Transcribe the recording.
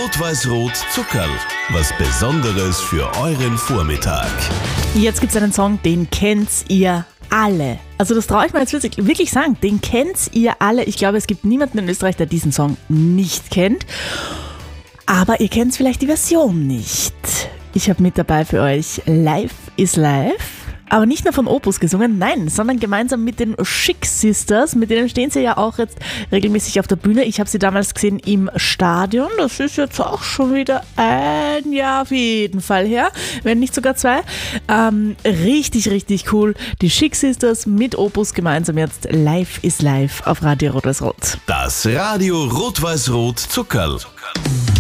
Rot-Weiß-Rot Zuckerl. Was Besonderes für euren Vormittag. Jetzt gibt es einen Song, den kennt ihr alle. Also das traue ich mir jetzt wirklich sagen, den kennt ihr alle. Ich glaube, es gibt niemanden in Österreich, der diesen Song nicht kennt. Aber ihr kennt vielleicht die Version nicht. Ich habe mit dabei für euch Life is Life. Aber nicht nur von Opus gesungen, nein, sondern gemeinsam mit den Chic Sisters. Mit denen stehen sie ja auch jetzt regelmäßig auf der Bühne. Ich habe sie damals gesehen im Stadion. Das ist jetzt auch schon wieder ein Jahr auf jeden Fall her, wenn nicht sogar 2. Richtig, richtig cool. Die Chic Sisters mit Opus gemeinsam jetzt Life is Life auf Radio Rot-Weiß-Rot. Das Radio Rot-Weiß-Rot Zuckerl.